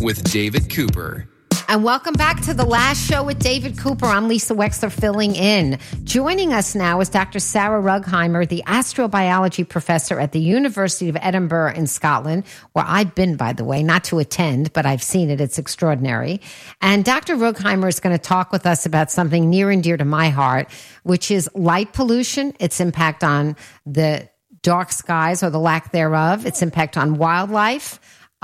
with David Cooper. And welcome back to The Last Show with David Cooper. I'm Lisa Wexler filling in. Joining us now is Dr. Sarah Rugheimer, the astrobiology professor at the University of Edinburgh in Scotland, where I've been, by the way, not to attend, but I've seen it. It's extraordinary. And Dr. Rugheimer is going to talk with us about something near and dear to my heart, which is light pollution, its impact on the dark skies or the lack thereof, its impact on wildlife,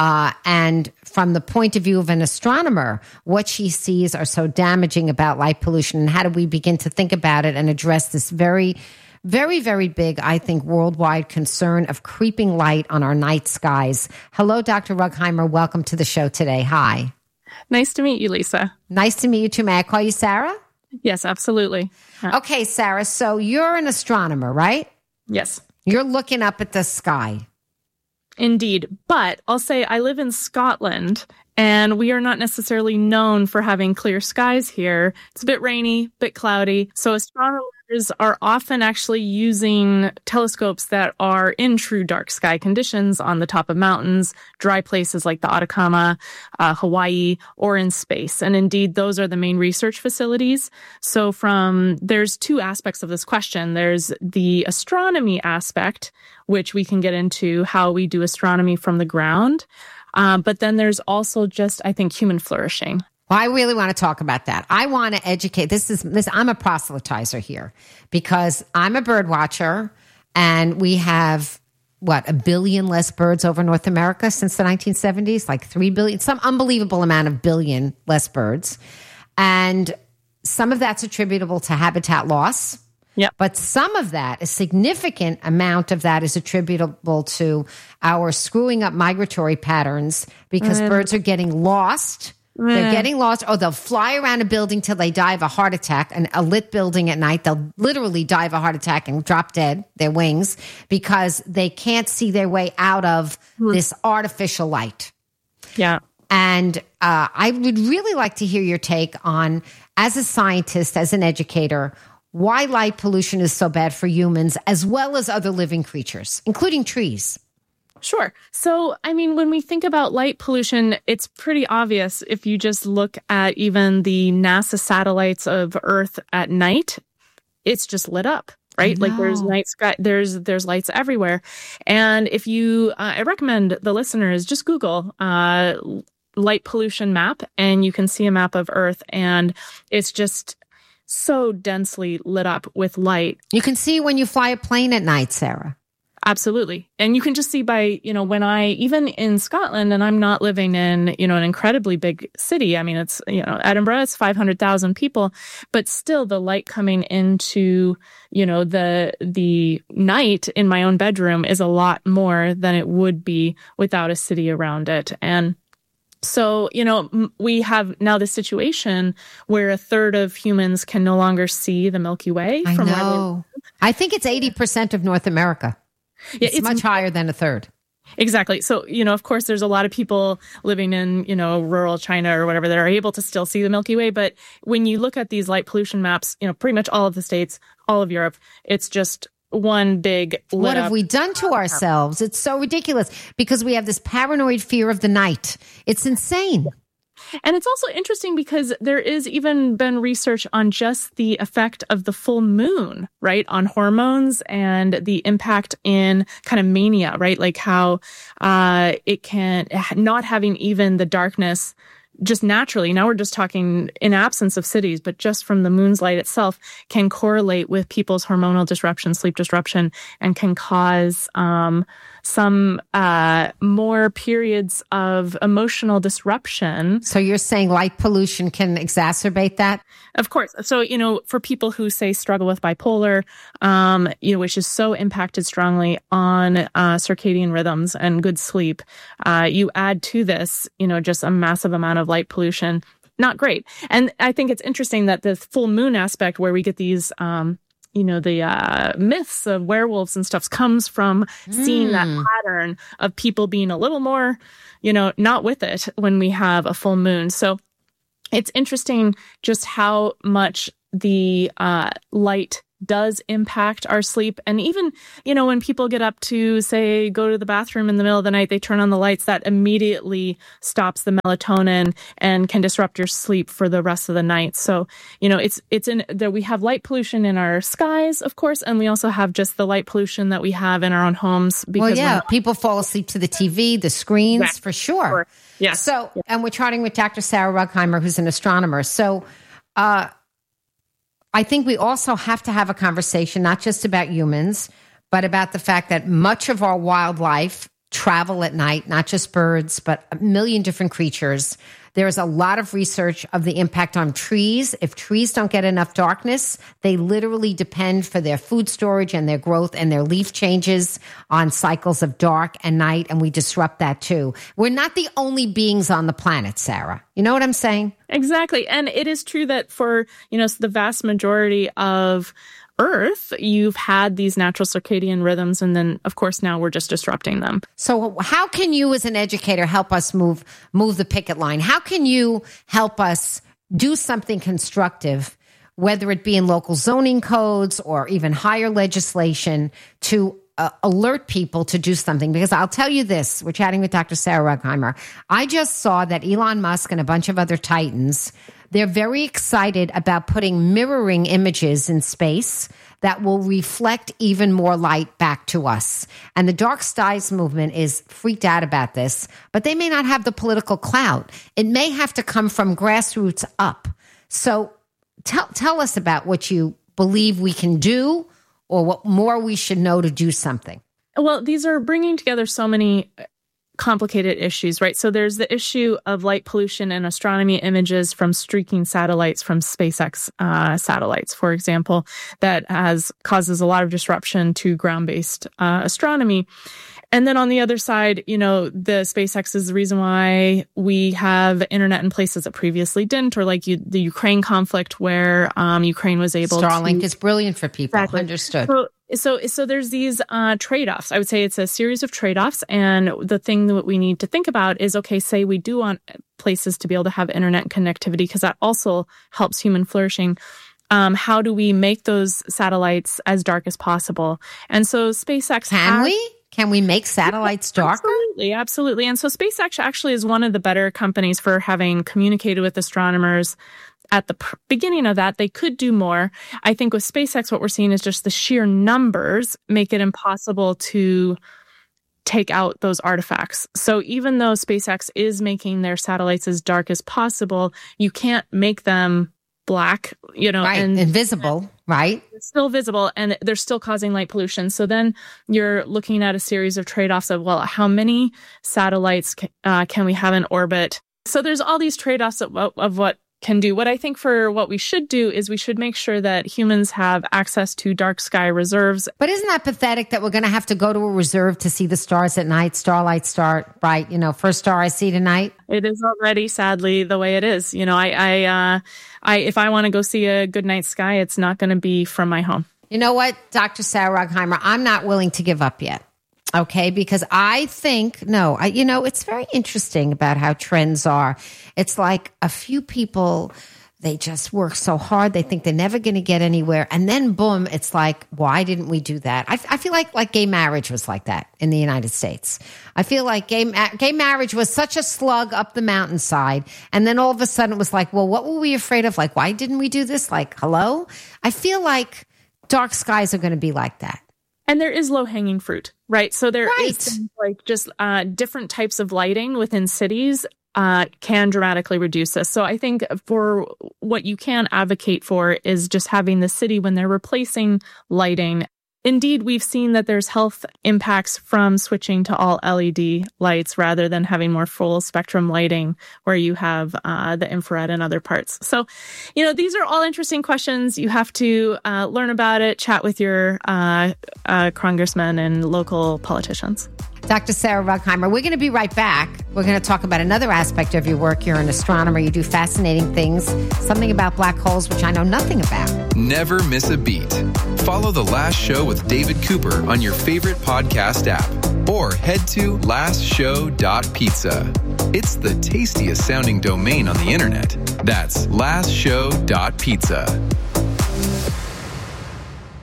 and from the point of view of an astronomer, what she sees are so damaging about light pollution, and how do we begin to think about it and address this very, very, very big, I think, worldwide concern of creeping light on our night skies. Hello, Dr. Rugheimer. Welcome to the show today. Hi. Nice to meet you, Lisa. Nice to meet you too. May I call you Sarah? Yes, absolutely. Okay, Sarah. So you're an astronomer, right? Yes. You're looking up at the sky. Indeed. But I'll say I live in Scotland, and we are not necessarily known for having clear skies here. It's a bit rainy, a bit cloudy. So astronomers are often actually using telescopes that are in true dark sky conditions on the top of mountains, dry places like the Atacama, Hawaii, or in space. And indeed, those are the main research facilities. So there's two aspects of this question. There's the astronomy aspect, which we can get into how we do astronomy from the ground. But then there's also just, I think, human flourishing. Well, I really want to talk about that. I want to educate. I'm a proselytizer here because I'm a bird watcher, and we have, 1 billion less birds over North America since the 1970s, like 3 billion, some unbelievable amount of billion less birds. And some of that's attributable to habitat loss. Yep. But some of that, a significant amount of that, is attributable to our screwing up migratory patterns because birds are getting lost. They're getting lost, or they'll fly around a building till they die of a heart attack. And a lit building at night, they'll literally die of a heart attack and drop dead, their wings, because they can't see their way out of this artificial light. Yeah. And I would really like to hear your take on, as a scientist, as an educator, why light pollution is so bad for humans as well as other living creatures, including trees. Sure. So, I mean, when we think about light pollution, it's pretty obvious if you just look at even the NASA satellites of Earth at night, it's just lit up, right? Like there's night sky, there's lights everywhere. And if you, I recommend the listeners just Google light pollution map, and you can see a map of Earth, and it's just so densely lit up with light. You can see when you fly a plane at night, Sarah. Absolutely. And you can just see by, when even in Scotland, and I'm not living in, an incredibly big city. I mean, it's, Edinburgh, it's 500,000 people, but still the light coming into, the night in my own bedroom is a lot more than it would be without a city around it. And so, we have now this situation where a third of humans can no longer see the Milky Way. I know. I think it's 80% of North America. Yeah, it's much higher than a third. Exactly. So, of course, there's a lot of people living in, rural China or whatever that are able to still see the Milky Way. But when you look at these light pollution maps, pretty much all of the states, all of Europe, it's just one big lit What up. have we done to ourselves? It's so ridiculous because we have this paranoid fear of the night. It's insane. And it's also interesting because there is even been research on just the effect of the full moon, right, on hormones and the impact in kind of mania, right? Like how it can, not having even the darkness just naturally, now we're just talking in absence of cities, but just from the moon's light itself can correlate with people's hormonal disruption, sleep disruption, and can cause some more periods of emotional disruption. So you're saying light pollution can exacerbate that? Of course. So, for people who say struggle with bipolar, which is so impacted strongly on circadian rhythms and good sleep, you add to this, just a massive amount of light pollution. Not great. And I think it's interesting that the full moon aspect where we get these, the myths of werewolves and stuff comes from seeing that pattern of people being a little more, not with it when we have a full moon. So it's interesting just how much the light does impact our sleep. And even, when people get up to, say, go to the bathroom in the middle of the night, they turn on the lights, that immediately stops the melatonin and can disrupt your sleep for the rest of the night. So, it's in there. We have light pollution in our skies, of course, and we also have just the light pollution that we have in our own homes. Because people fall asleep to the TV, the screens, for sure. Yeah. So, and we're chatting with Dr. Sarah Rugheimer, who's an astronomer. So, I think we also have to have a conversation, not just about humans, but about the fact that much of our wildlife travel at night, not just birds, but a million different creatures. There is a lot of research of the impact on trees. If trees don't get enough darkness, they literally depend for their food storage and their growth and their leaf changes on cycles of dark and night, and we disrupt that too. We're not the only beings on the planet, Sarah. You know what I'm saying? Exactly. And it is true that for, the vast majority of Earth, you've had these natural circadian rhythms, and then, of course, now we're just disrupting them. So how can you as an educator help us move the picket line? How can you help us do something constructive, whether it be in local zoning codes or even higher legislation, to alert people to do something? Because I'll tell you this, we're chatting with Dr. Sarah Rugheimer. I just saw that Elon Musk and a bunch of other titans, they're very excited about putting mirroring images in space that will reflect even more light back to us. And the Dark Skies movement is freaked out about this, but they may not have the political clout. It may have to come from grassroots up. So tell us about what you believe we can do, or what more we should know to do something. Well, these are bringing together so many complicated issues, right? So there's the issue of light pollution and astronomy images from streaking satellites from SpaceX satellites, for example, that causes a lot of disruption to ground-based astronomy. And then on the other side, the SpaceX is the reason why we have internet in places that previously didn't, or like the Ukraine conflict where Ukraine was able Starlink is brilliant for people. Exactly. Understood. So there's these trade-offs. I would say it's a series of trade-offs. And the thing that we need to think about is, okay, say we do want places to be able to have internet connectivity, because that also helps human flourishing. How do we make those satellites as dark as possible? And so SpaceX Can we make satellites darker? Absolutely. And so SpaceX actually is one of the better companies for having communicated with astronomers at the beginning of that. They could do more. I think with SpaceX, what we're seeing is just the sheer numbers make it impossible to take out those artifacts. So even though SpaceX is making their satellites as dark as possible, you can't make them black, right, and invisible, right? It's still visible, and they're still causing light pollution. So then you're looking at a series of trade-offs of, well, how many satellites can we have in orbit? So there's all these trade-offs of what can do. What I think for what we should do is we should make sure that humans have access to dark sky reserves. But isn't that pathetic that we're going to have to go to a reserve to see the stars at night? Starlight start, right? First star I see tonight. It is already, sadly, the way it is. If I want to go see a good night sky, it's not going to be from my home. You know what, Dr. Sarah Rugheimer, I'm not willing to give up yet. Okay, because I think, it's very interesting about how trends are. It's like a few people, they just work so hard. They think they're never going to get anywhere. And then boom, it's like, why didn't we do that? I feel like gay marriage was like that in the United States. I feel like gay marriage was such a slug up the mountainside. And then all of a sudden it was like, well, what were we afraid of? Like, why didn't we do this? Like, hello? I feel like dark skies are going to be like that. And there is low-hanging fruit, right? So there is things like just different types of lighting within cities can dramatically reduce this. So I think for what you can advocate for is just having the city, when they're replacing lighting. Indeed, we've seen that there's health impacts from switching to all LED lights rather than having more full spectrum lighting where you have the infrared and other parts. So, these are all interesting questions. You have to learn about it, chat with your congressmen and local politicians. Dr. Sarah Rugheimer, we're going to be right back. We're going to talk about another aspect of your work. You're an astronomer. You do fascinating things, something about black holes, which I know nothing about. Never miss a beat. Follow The Last Show with David Cooper on your favorite podcast app, or head to lastshow.pizza. It's the tastiest sounding domain on the internet. That's lastshow.pizza.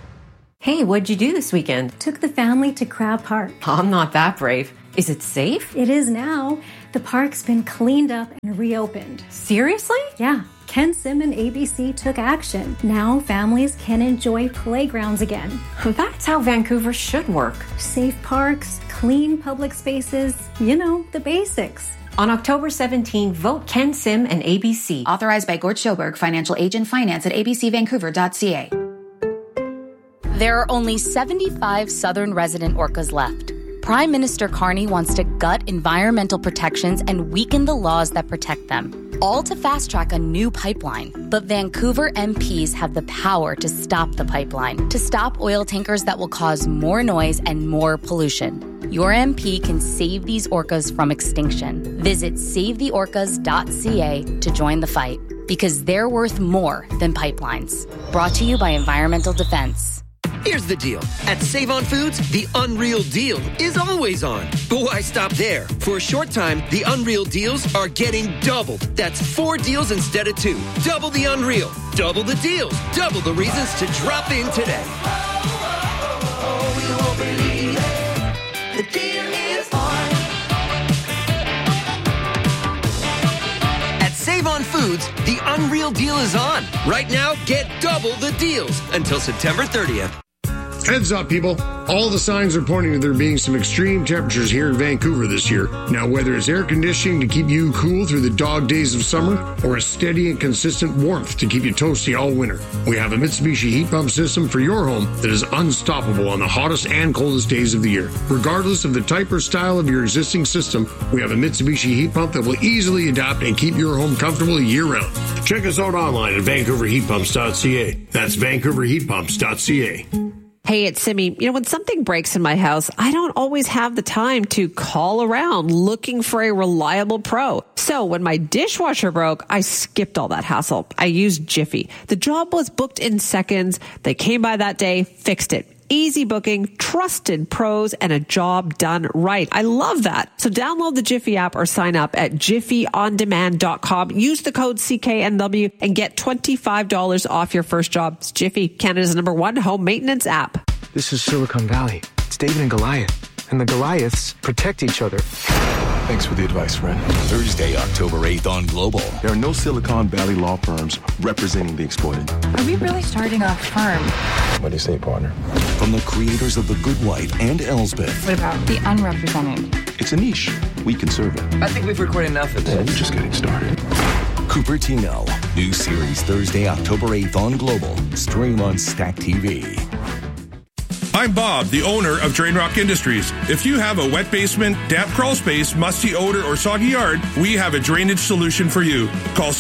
Hey, what'd you do this weekend? Took the family to Crab Park. I'm not that brave. Is it safe? It is now. The park's been cleaned up and reopened. Seriously? Yeah. Ken Sim and ABC took action. Now families can enjoy playgrounds again. That's how Vancouver should work. Safe parks, clean public spaces, you know, the basics. On October 17, vote Ken Sim and ABC. Authorized by Gord Schoberg, financial agent, finance at abcvancouver.ca. There are only 75 southern resident orcas left. Prime Minister Carney wants to gut environmental protections and weaken the laws that protect them, all to fast-track a new pipeline. But Vancouver MPs have the power to stop the pipeline, to stop oil tankers that will cause more noise and more pollution. Your MP can save these orcas from extinction. Visit savetheorcas.ca to join the fight, because they're worth more than pipelines. Brought to you by Environmental Defense. Here's the deal. At Save On Foods, the Unreal Deal is always on. But why stop there? For a short time, the Unreal Deals are getting doubled. That's 4 deals instead of 2. Double the Unreal. Double the deals. Double the reasons to drop in today. You won't believe it. The deal is on. At Save On Foods, the Unreal Deal is on. Right now, get double the deals until September 30th. Heads up, people. All the signs are pointing to there being some extreme temperatures here in Vancouver this year. Now, whether it's air conditioning to keep you cool through the dog days of summer or a steady and consistent warmth to keep you toasty all winter, we have a Mitsubishi heat pump system for your home that is unstoppable on the hottest and coldest days of the year. Regardless of the type or style of your existing system, we have a Mitsubishi heat pump that will easily adapt and keep your home comfortable year-round. Check us out online at vancouverheatpumps.ca. That's vancouverheatpumps.ca. Hey, it's Simi. You know, when something breaks in my house, I don't always have the time to call around looking for a reliable pro. So when my dishwasher broke, I skipped all that hassle. I used Jiffy. The job was booked in seconds. They came by that day, fixed it. Easy booking, trusted pros, and a job done right. I love that. So download the Jiffy app or sign up at jiffyondemand.com. Use the code CKNW and get $25 off your first job. It's Jiffy, Canada's #1 home maintenance app. This is Silicon Valley. It's David and Goliath. And the Goliaths protect each other. Thanks for the advice, friend. Thursday, October 8th on Global. There are no Silicon Valley law firms representing the exploited. Are we really starting a firm? What do you say, partner? From the creators of The Good Wife and Elsbeth. What about the unrepresented? It's a niche. We can serve it. I think we've recorded enough of this. Yeah, we're just getting started. Cupertino. New series Thursday, October 8th on Global. Stream on Stack TV. I'm Bob, the owner of Drain Rock Industries. If you have a wet basement, damp crawl space, musty odor, or soggy yard, we have a drainage solution for you. Call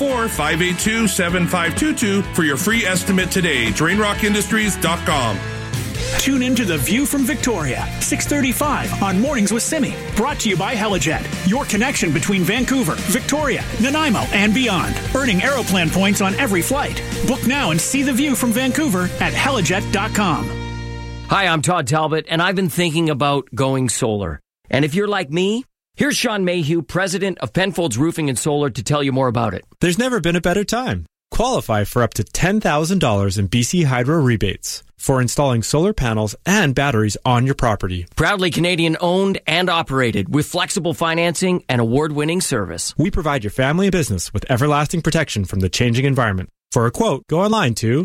604-582-7522 for your free estimate today. DrainRockIndustries.com. Tune into The View from Victoria, 6:35 on Mornings with Simi. Brought to you by Helijet, your connection between Vancouver, Victoria, Nanaimo, and beyond. Earning Aeroplan points on every flight. Book now and see the view from Vancouver at helijet.com. Hi, I'm Todd Talbot, and I've been thinking about going solar. And if you're like me, here's Sean Mayhew, president of Penfolds Roofing and Solar, to tell you more about it. There's never been a better time. Qualify for up to $10,000 in BC Hydro rebates for installing solar panels and batteries on your property. Proudly Canadian owned and operated with flexible financing and award-winning service. We provide your family and business with everlasting protection from the changing environment. For a quote, go online to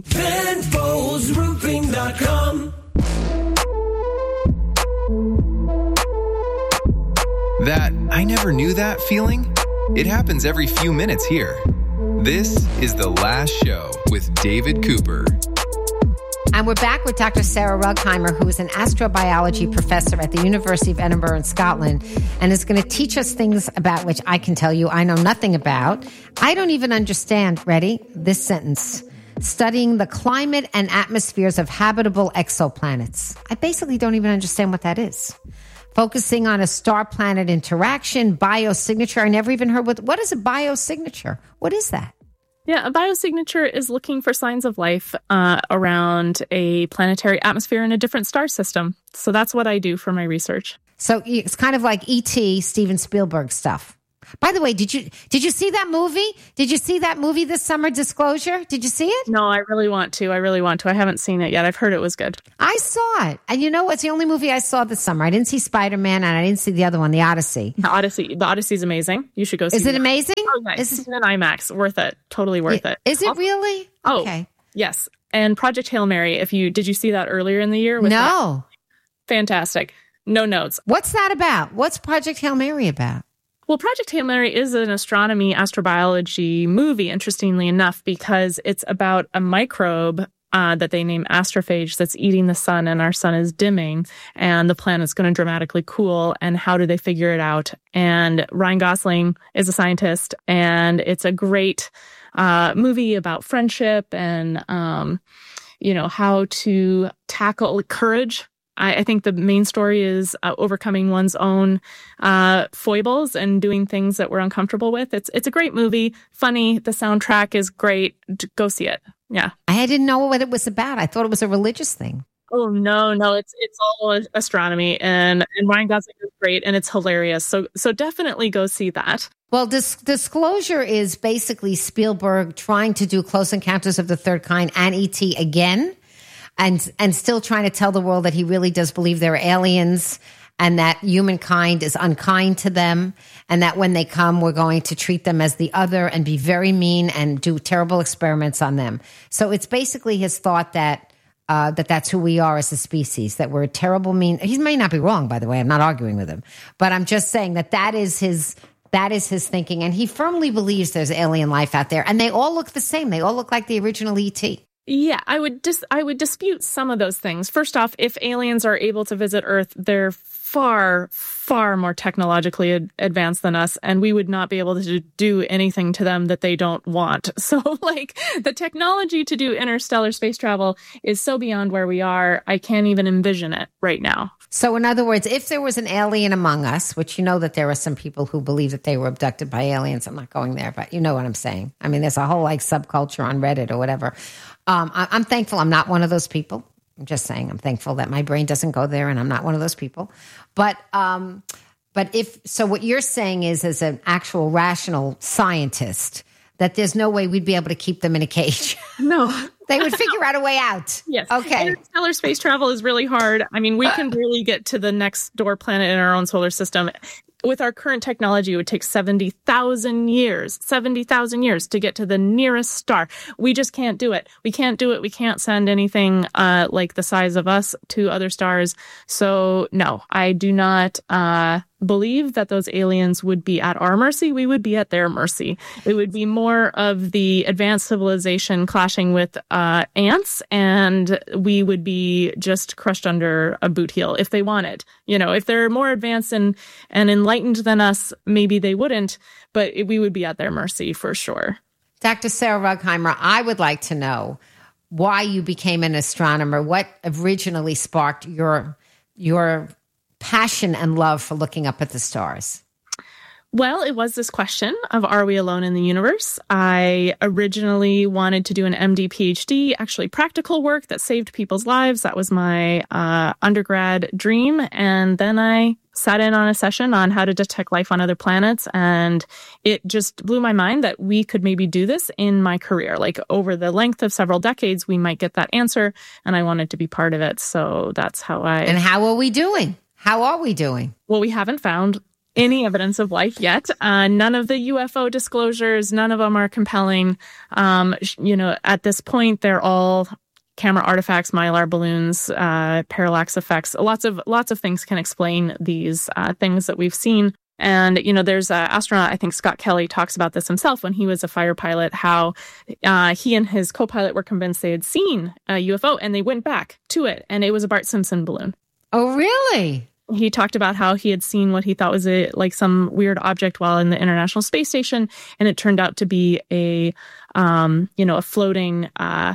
PenfoldsRoofing.com. That I never knew that feeling? It happens every few minutes here. This is The Last Show with David Cooper. And we're back with Dr. Sarah Rugheimer, who is an astrobiology professor at the University of Edinburgh in Scotland, and is going to teach us things about which I can tell you I know nothing about. I don't even understand, ready, this sentence. Studying the climate and atmospheres of habitable exoplanets. I basically don't even understand what that is. Focusing on a star-planet interaction, biosignature. I never even heard what is a biosignature? What is that? Yeah, a biosignature is looking for signs of life around a planetary atmosphere in a different star system. So that's what I do for my research. So it's kind of like E.T., Steven Spielberg stuff. By the way, did you see that movie? Did you see that movie this summer, Disclosure? Did you see it? No, I really want to. I haven't seen it yet. I've heard it was good. I saw it. And you know what's the only movie I saw this summer? I didn't see Spider-Man and I didn't see the other one, The Odyssey. The Odyssey's amazing. You should go see it. Is it amazing? Oh, nice. It's an IMAX. Worth it. Totally worth it. Is it really? Oh, okay. Yes. And Project Hail Mary, did you see that earlier in the year? No. Fantastic. No notes. What's that about? What's Project Hail Mary about? Well, Project Hail Mary is an astronomy, astrobiology movie, interestingly enough, because it's about a microbe that they name astrophage that's eating the sun, and our sun is dimming, and the planet's going to dramatically cool, and how do they figure it out? And Ryan Gosling is a scientist, and it's a great movie about friendship and, how to tackle courage. I think the main story is overcoming one's own foibles and doing things that we're uncomfortable with. It's a great movie, funny. The soundtrack is great. Go see it. Yeah, I didn't know what it was about. I thought it was a religious thing. Oh no, it's all astronomy, and Ryan Gosling is great, and it's hilarious. So definitely go see that. Well, Disclosure is basically Spielberg trying to do Close Encounters of the Third Kind and E.T. again. And still trying to tell the world that he really does believe there are aliens and that humankind is unkind to them and that when they come, we're going to treat them as the other and be very mean and do terrible experiments on them. So it's basically his thought that that's who we are as a species, that we're a terrible, mean. He may not be wrong, by the way. I'm not arguing with him. But I'm just saying that is his thinking. And he firmly believes there's alien life out there. And they all look the same. They all look like the original E.T. Yeah, I would dispute some of those things. First off, if aliens are able to visit Earth, they're far, far more technologically advanced than us, and we would not be able to do anything to them that they don't want. So, the technology to do interstellar space travel is so beyond where we are, I can't even envision it right now. So, in other words, if there was an alien among us, which you know that there are some people who believe that they were abducted by aliens, I'm not going there, but you know what I'm saying. I mean, there's a whole subculture on Reddit or whatever. I'm thankful I'm not one of those people. I'm just saying I'm thankful that my brain doesn't go there and I'm not one of those people. But what you're saying is, as an actual rational scientist, that there's no way we'd be able to keep them in a cage. No. They would figure out a way out. Yes. Okay. Interstellar space travel is really hard. I mean, we can really get to the next door planet in our own solar system. With our current technology, it would take 70,000 years to get to the nearest star. We just can't do it. We can't do it. We can't send anything like the size of us to other stars. So, no, I do not believe that those aliens would be at our mercy. We would be at their mercy. It would be more of the advanced civilization clashing with ants, and we would be just crushed under a boot heel if they wanted. If they're more advanced and enlightened than us, maybe they wouldn't, but we would be at their mercy for sure. Dr. Sarah Rugheimer, I would like to know why you became an astronomer. What originally sparked your passion and love for looking up at the stars? Well, it was this question of, are we alone in the universe? I originally wanted to do an MD, PhD, actually practical work that saved people's lives. That was my undergrad dream. And then I sat in on a session on how to detect life on other planets. And it just blew my mind that we could maybe do this in my career. Over the length of several decades, we might get that answer. And I wanted to be part of it. So that's how And how are we doing? How are we doing? Well, we haven't found any evidence of life yet. None of the UFO disclosures, none of them are compelling. At this point, they're all camera artifacts, mylar balloons, parallax effects. Lots of things can explain these things that we've seen. And, there's an astronaut, I think Scott Kelly talks about this himself when he was a fighter pilot, how he and his co-pilot were convinced they had seen a UFO and they went back to it. And it was a Bart Simpson balloon. Oh, really? He talked about how he had seen what he thought was some weird object while in the International Space Station, and it turned out to be a floating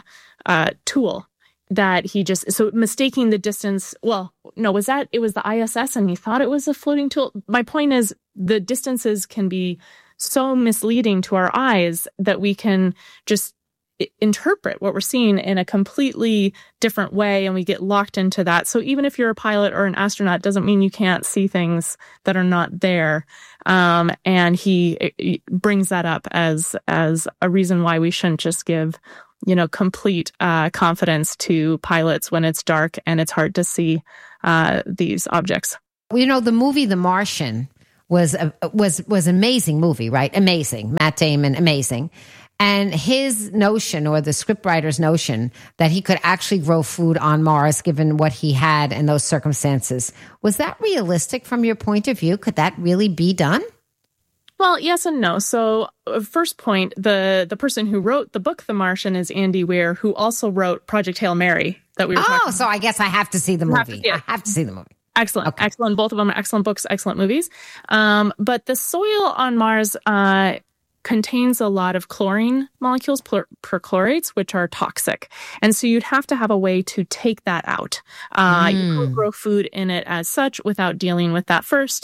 tool that he mistaking the distance. Well, no, it was the ISS, and he thought it was a floating tool. My point is, the distances can be so misleading to our eyes that we can just interpret what we're seeing in a completely different way, and we get locked into that. So even if you're a pilot or an astronaut, doesn't mean you can't see things that are not there. And he brings that up as a reason why we shouldn't just give, complete confidence to pilots when it's dark and it's hard to see these objects. The movie The Martian was an amazing movie, right? Amazing. Matt Damon, amazing. And his notion, or the scriptwriter's notion, that he could actually grow food on Mars given what he had in those circumstances, was that realistic from your point of view? Could that really be done? Well, yes and no. So first point, the person who wrote the book The Martian is Andy Weir, who also wrote Project Hail Mary that we were talking about. So I guess I have to see the movie. I have to see the movie. Excellent. Okay. Excellent. Both of them are excellent books, excellent movies. But the soil on Mars contains a lot of chlorine molecules, perchlorates, which are toxic. And so you'd have to have a way to take that out. You could grow food in it as such without dealing with that first.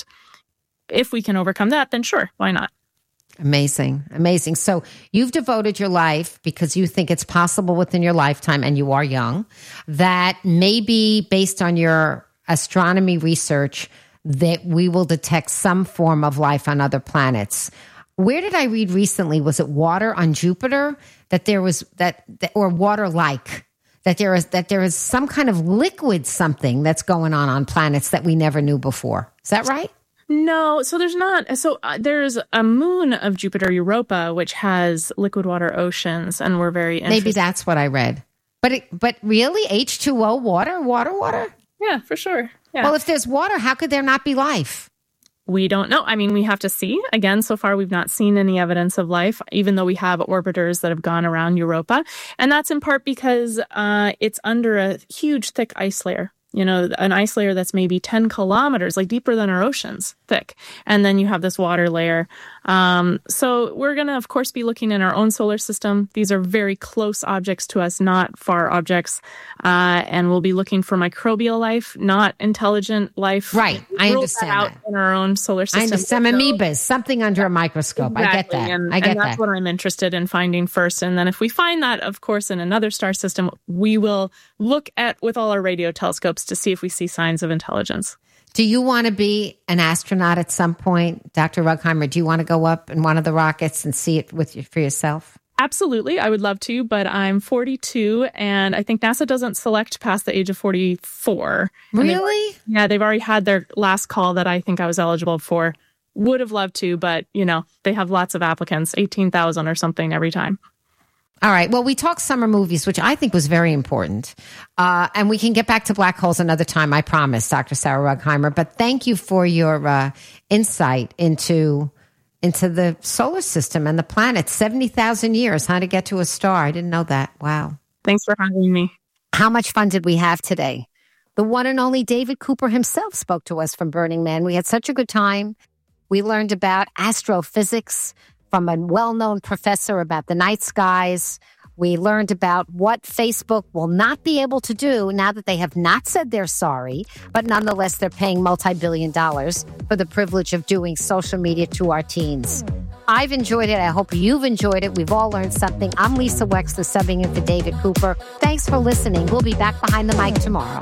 If we can overcome that, then sure, why not? Amazing. Amazing. So you've devoted your life, because you think it's possible within your lifetime, and you are young, that maybe based on your astronomy research, that we will detect some form of life on other planets. Where did I read recently? Was it water on Jupiter? That there was or water-like, that there is some kind of liquid something that's going on planets that we never knew before. Is that right? No, so there's not. So there's a moon of Jupiter, Europa, which has liquid water oceans, and we're very interested. Maybe that's what I read. But really, H2O, water? Yeah, for sure. Yeah. Well, if there's water, how could there not be life? We don't know. I mean, we have to see. Again, so far, we've not seen any evidence of life, even though we have orbiters that have gone around Europa. And that's in part because it's under a huge, thick ice layer. An ice layer that's maybe 10 kilometers, like deeper than our oceans, thick. And then you have this water layer. So we're going to, of course, be looking in our own solar system. These are very close objects to us, not far objects. And we'll be looking for microbial life, not intelligent life. Right. I understand that. Out in our own solar system. I understand. Amoebas, something under a microscope. Exactly. I get that. And that's what I'm interested in finding first. And then if we find that, of course, in another star system, we will look at with all our radio telescopes to see if we see signs of intelligence. Do you want to be an astronaut at some point, Dr. Rugheimer? Do you want to go up in one of the rockets and see it for yourself? Absolutely. I would love to, but I'm 42, and I think NASA doesn't select past the age of 44. Really? They've already had their last call that I think I was eligible for. Would have loved to, but, they have lots of applicants, 18,000 or something every time. All right. Well, we talked summer movies, which I think was very important. And we can get back to black holes another time, I promise, Dr. Sarah Rugheimer. But thank you for your insight into the solar system and the planet. 70,000 years, how to get to a star. I didn't know that. Wow. Thanks for having me. How much fun did we have today? The one and only David Cooper himself spoke to us from Burning Man. We had such a good time. We learned about astrophysics from a well-known professor about the night skies. We learned about what Facebook will not be able to do now that they have not said they're sorry, but nonetheless, they're paying multi-billion dollars for the privilege of doing social media to our teens. I've enjoyed it. I hope you've enjoyed it. We've all learned something. I'm Lisa Wexler, subbing in for David Cooper. Thanks for listening. We'll be back behind the mic tomorrow.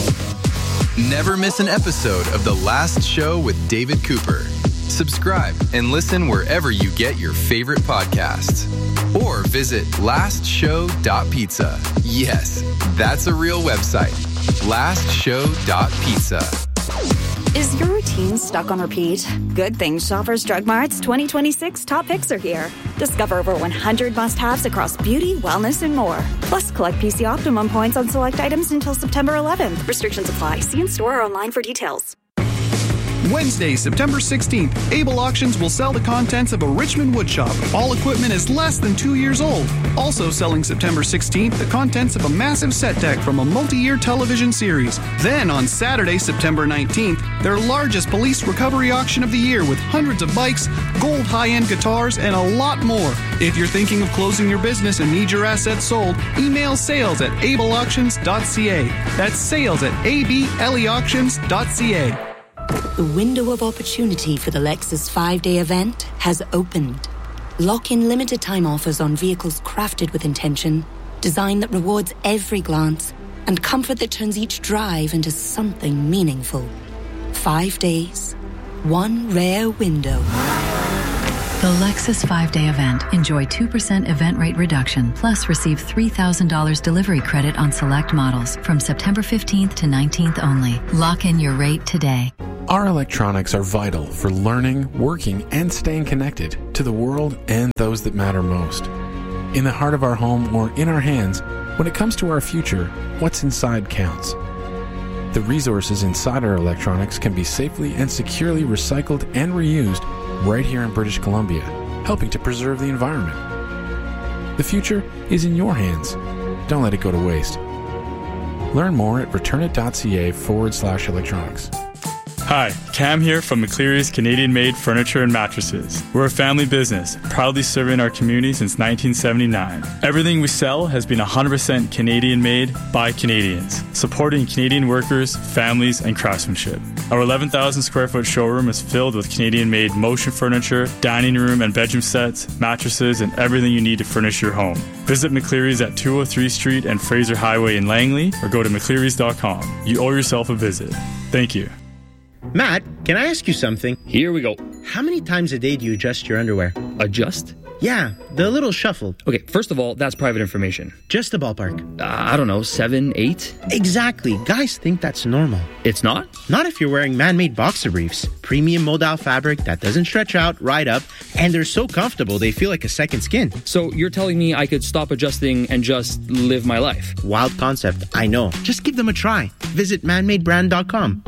Never miss an episode of The Last Show with David Cooper. Subscribe and listen wherever you get your favorite podcasts. Or visit lastshow.pizza. Yes, that's a real website. Lastshow.pizza. Is your routine stuck on repeat? Good thing Shoppers Drug Mart's 2026 top picks are here. Discover over 100 must-haves across beauty, wellness, and more. Plus, collect PC Optimum points on select items until September 11th. Restrictions apply. See in-store or online for details. Wednesday, September 16th, Able Auctions will sell the contents of a Richmond woodshop. All equipment is less than 2 years old. Also selling September 16th, the contents of a massive set deck from a multi-year television series. Then on Saturday, September 19th, their largest police recovery auction of the year with hundreds of bikes, gold high-end guitars, and a lot more. If you're thinking of closing your business and need your assets sold, email sales@ableauctions.ca. That's sales@ableauctions.ca. The window of opportunity for the Lexus 5-day event has opened. Lock in limited time offers on vehicles crafted with intention, design that rewards every glance, and comfort that turns each drive into something meaningful. 5 days, one rare window. The Lexus 5-day event. Enjoy 2% event rate reduction, plus receive $3,000 delivery credit on select models from September 15th to 19th only. Lock in your rate today. Our electronics are vital for learning, working, and staying connected to the world and those that matter most. In the heart of our home or in our hands, when it comes to our future, what's inside counts. The resources inside our electronics can be safely and securely recycled and reused right here in British Columbia, helping to preserve the environment. The future is in your hands. Don't let it go to waste. Learn more at returnit.ca/electronics. Hi, Cam here from McCleary's Canadian-made furniture and mattresses. We're a family business, proudly serving our community since 1979. Everything we sell has been 100% Canadian-made by Canadians, supporting Canadian workers, families, and craftsmanship. Our 11,000 square foot showroom is filled with Canadian-made motion furniture, dining room and bedroom sets, mattresses, and everything you need to furnish your home. Visit McCleary's at 203 Street and Fraser Highway in Langley, or go to mcclearys.com. You owe yourself a visit. Thank you. Matt, can I ask you something? Here we go. How many times a day do you adjust your underwear? Adjust? Yeah, the little shuffle. Okay, first of all, that's private information. Just a ballpark. I don't know, 7, 8? Exactly. Guys think that's normal. It's not? Not if you're wearing man-made boxer briefs. Premium modal fabric that doesn't stretch out, right up, and they're so comfortable they feel like a second skin. So you're telling me I could stop adjusting and just live my life? Wild concept, I know. Just give them a try. Visit manmadebrand.com.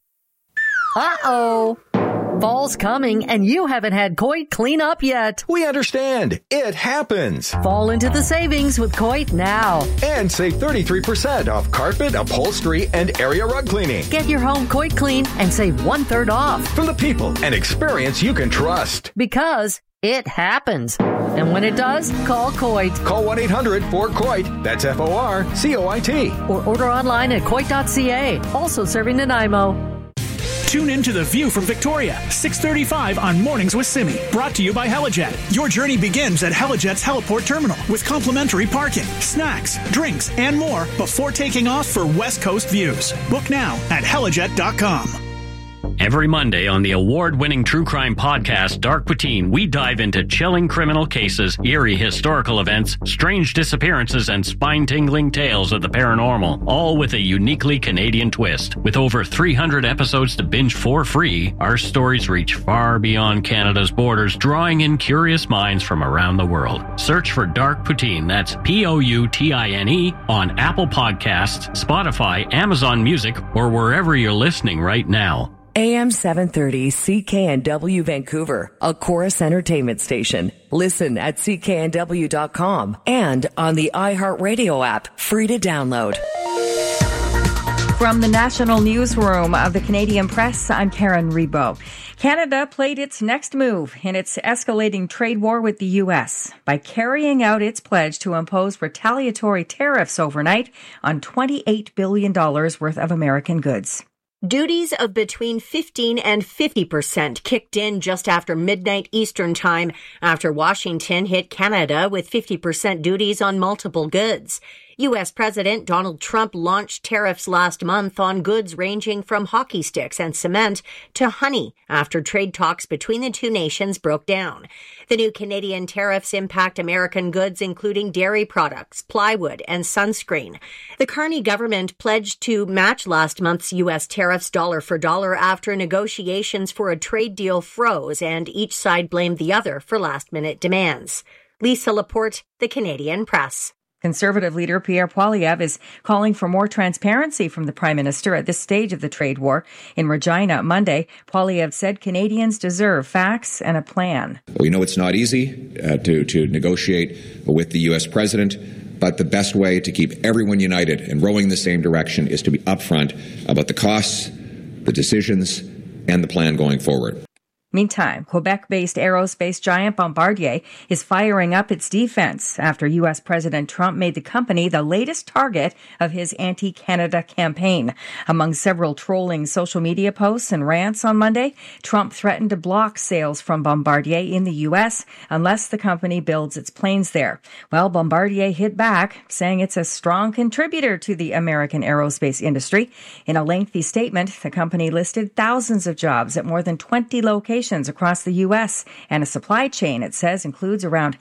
Uh-oh. Fall's coming, and you haven't had Coit clean up yet. We understand. It happens. Fall into the savings with Coit now. And save 33% off carpet, upholstery, and area rug cleaning. Get your home Coit clean and save 1/3 off. From the people and experience you can trust. Because it happens. And when it does, call Coit. Call 1-800-4COIT. That's FORCOIT. Or order online at Coit.ca. Also serving Nanaimo. Tune in to The View from Victoria, 6:35 on Mornings with Simi. Brought to you by Helijet. Your journey begins at Helijet's Heliport Terminal with complimentary parking, snacks, drinks, and more before taking off for West Coast views. Book now at helijet.com. Every Monday on the award-winning true crime podcast, Dark Poutine, we dive into chilling criminal cases, eerie historical events, strange disappearances, and spine-tingling tales of the paranormal, all with a uniquely Canadian twist. With over 300 episodes to binge for free, our stories reach far beyond Canada's borders, drawing in curious minds from around the world. Search for Dark Poutine, that's Poutine, on Apple Podcasts, Spotify, Amazon Music, or wherever you're listening right now. AM 730 CKNW Vancouver, a Chorus Entertainment station. Listen at cknw.com and on the iHeartRadio app, free to download. From the National Newsroom of the Canadian Press, I'm Karen Rebo. Canada played its next move in its escalating trade war with the U.S. by carrying out its pledge to impose retaliatory tariffs overnight on $28 billion worth of American goods. Duties of between 15 and 50% kicked in just after midnight Eastern Time after Washington hit Canada with 50% duties on multiple goods. U.S. President Donald Trump launched tariffs last month on goods ranging from hockey sticks and cement to honey after trade talks between the two nations broke down. The new Canadian tariffs impact American goods including dairy products, plywood, and sunscreen. The Carney government pledged to match last month's U.S. tariffs dollar for dollar after negotiations for a trade deal froze and each side blamed the other for last-minute demands. Lisa Laporte, The Canadian Press. Conservative leader Pierre Poilievre is calling for more transparency from the Prime Minister at this stage of the trade war. In Regina Monday, Poilievre said Canadians deserve facts and a plan. We know it's not easy to negotiate with the U.S. President, but the best way to keep everyone united and rowing in the same direction is to be upfront about the costs, the decisions, and the plan going forward. Meantime, Quebec-based aerospace giant Bombardier is firing up its defense after U.S. President Trump made the company the latest target of his anti-Canada campaign. Among several trolling social media posts and rants on Monday, Trump threatened to block sales from Bombardier in the U.S. unless the company builds its planes there. Well, Bombardier hit back, saying it's a strong contributor to the American aerospace industry. In a lengthy statement, the company listed thousands of jobs at more than 20 locations across the U.S. and a supply chain, it says, includes around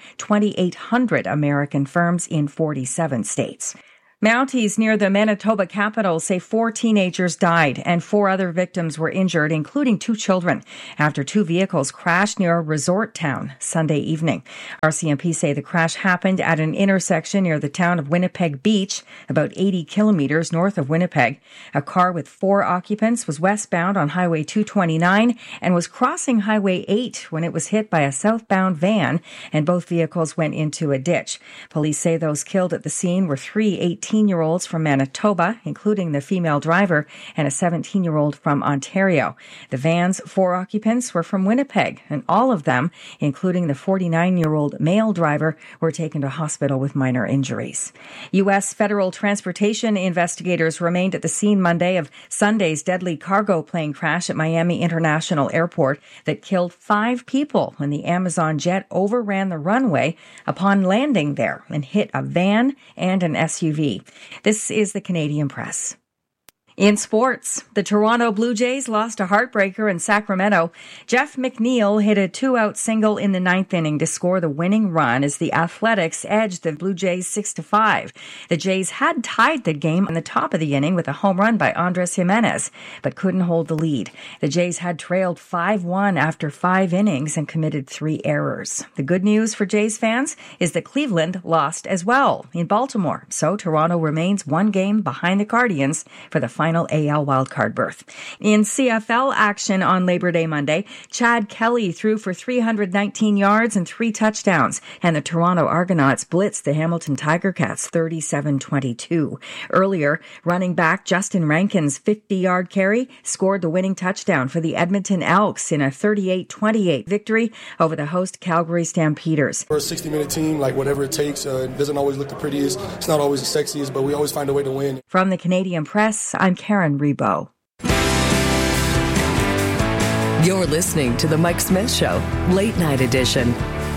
2,800 American firms in 47 states. Mounties near the Manitoba capital say 4 teenagers died and 4 other victims were injured, including 2 children, after 2 vehicles crashed near a resort town Sunday evening. RCMP say the crash happened at an intersection near the town of Winnipeg Beach, about 80 kilometers north of Winnipeg. A car with 4 occupants was westbound on Highway 229 and was crossing Highway 8 when it was hit by a southbound van, and both vehicles went into a ditch. Police say those killed at the scene were 3 18-year-olds from Manitoba, including the female driver, and a 17-year-old from Ontario. The van's 4 occupants were from Winnipeg, and all of them, including the 49-year-old male driver, were taken to hospital with minor injuries. U.S. federal transportation investigators remained at the scene Monday of Sunday's deadly cargo plane crash at Miami International Airport that killed 5 people when the Amazon jet overran the runway upon landing there and hit a van and an SUV. This is the Canadian Press. In sports, the Toronto Blue Jays lost a heartbreaker in Sacramento. Jeff McNeil hit a 2-out single in the 9th inning to score the winning run as the Athletics edged the Blue Jays 6-5. The Jays had tied the game on the top of the inning with a home run by Andres Jimenez, but couldn't hold the lead. The Jays had trailed 5-1 after 5 innings and committed 3 errors. The good news for Jays fans is that Cleveland lost as well in Baltimore, so Toronto remains 1 game behind the Guardians for the final AL wildcard berth. In CFL action on Labor Day Monday, Chad Kelly threw for 319 yards and 3 touchdowns, and the Toronto Argonauts blitzed the Hamilton Tiger Cats 37-22. Earlier, running back Justin Rankin's 50-yard carry scored the winning touchdown for the Edmonton Elks in a 38-28 victory over the host Calgary Stampeders. We're a 60-minute team, like whatever it takes. It doesn't always look the prettiest. It's not always the sexiest, but we always find a way to win. From the Canadian Press, I'm Karen Rebo. You're listening to The Mike Smith Show, Late Night Edition.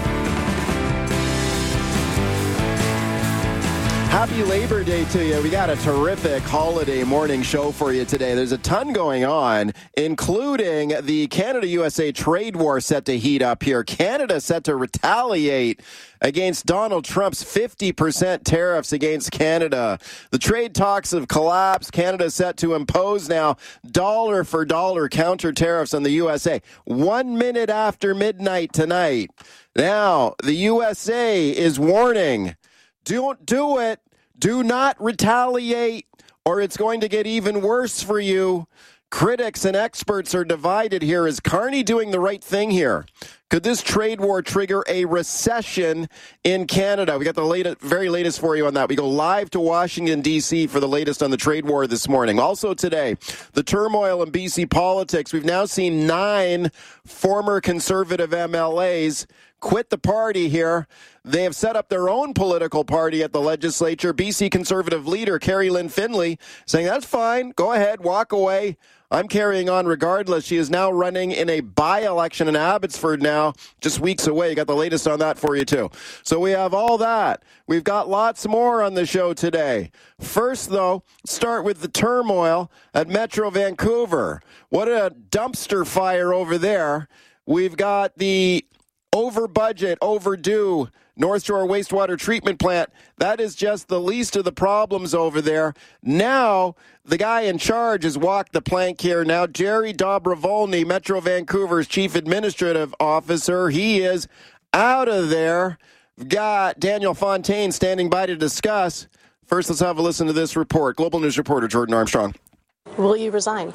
Happy Labor Day to you. We got a terrific holiday morning show for you today. There's a ton going on, including the Canada-USA trade war set to heat up here. Canada set to retaliate against Donald Trump's 50% tariffs against Canada. The trade talks have collapsed. Canada set to impose now dollar for dollar counter tariffs on the USA 1 minute after midnight tonight. Now, the USA is warning, don't do it. Do not retaliate, or it's going to get even worse for you. Critics and experts are divided here. Is Carney doing the right thing here? Could this trade war trigger a recession in Canada? We got the very latest for you on that. We go live to Washington, D.C. for the latest on the trade war this morning. Also today, the turmoil in B.C. politics. We've now seen 9 former Conservative MLAs quit the party here. They have set up their own political party at the legislature. BC Conservative leader Carrie Lynn Finlay saying, that's fine, go ahead, walk away. I'm carrying on regardless. She is now running in a by-election in Abbotsford now, just weeks away. You got the latest on that for you, too. So we have all that. We've got lots more on the show today. First, though, start with the turmoil at Metro Vancouver. What a dumpster fire over there. We've got the over-budget, overdue North Shore Wastewater Treatment Plant. That is just the least of the problems over there. Now, the guy in charge has walked the plank here. Now, Jerry Dobrovolny, Metro Vancouver's Chief Administrative Officer, he is out of there. We've got Daniel Fontaine standing by to discuss. First, let's have a listen to this report. Global News reporter Jordan Armstrong. Will you resign?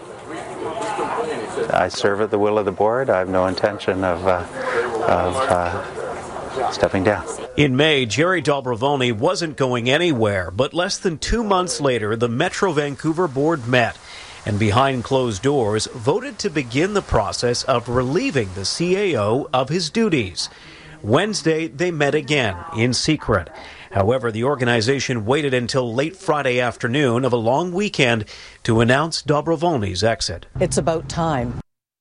I serve at the will of the board. I have no intention of stepping down. In May, Jerry Dobrovolny wasn't going anywhere, but less than 2 months later, the Metro Vancouver board met. and behind closed doors voted to begin the process of relieving the CAO of his duties. Wednesday, they met again in secret. However, the organization waited until late Friday afternoon of a long weekend to announce Dobrovolny's exit. It's about time.